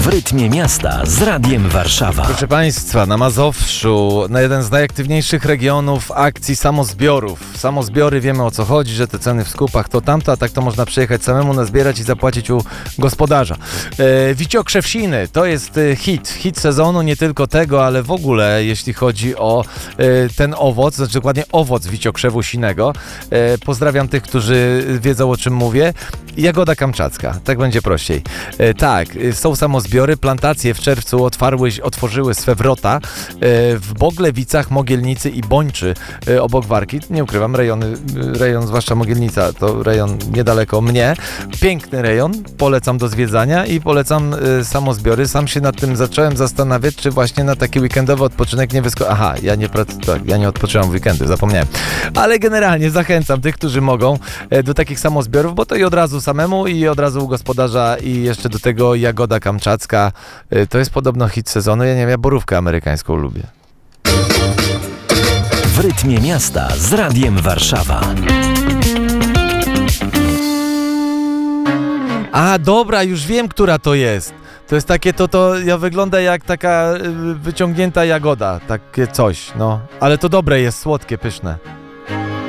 W rytmie miasta z Radiem Warszawa. Proszę Państwa, na Mazowszu, na jeden z najaktywniejszych regionów akcji samozbiorów. Samozbiory, wiemy o co chodzi, że te ceny w skupach to tamto, a tak to można przyjechać samemu, nazbierać i zapłacić u gospodarza. Wiciokrzewsiny to jest hit sezonu, nie tylko tego, ale w ogóle jeśli chodzi o ten owoc, znaczy dokładnie owoc wiciokrzewu sinego. Pozdrawiam tych, którzy wiedzą o czym mówię. Jagoda kamczacka, tak będzie prościej. Tak, są samozbiory, plantacje w czerwcu otworzyły swe wrota w Boglewicach, Mogielnicy i Bończy obok Warki. Nie ukrywam, rejon, zwłaszcza Mogielnica, to rejon niedaleko mnie. Piękny rejon, polecam do zwiedzania i polecam samozbiory. Sam się nad tym zacząłem zastanawiać, czy właśnie na taki weekendowy odpoczynek nie Aha, ja nie odpoczywam w weekendy, zapomniałem. Ale generalnie zachęcam tych, którzy mogą do takich samozbiorów, bo to i od razu samemu i od razu u gospodarza i jeszcze do tego jagoda kamczacka. To jest podobno hit sezonu. Ja nie wiem, ja borówkę amerykańską lubię. W rytmie miasta z Radiem Warszawa. A dobra, już wiem, która to jest. To jest takie, to wygląda jak taka wyciągnięta jagoda, takie coś, no. Ale to dobre jest, słodkie, pyszne.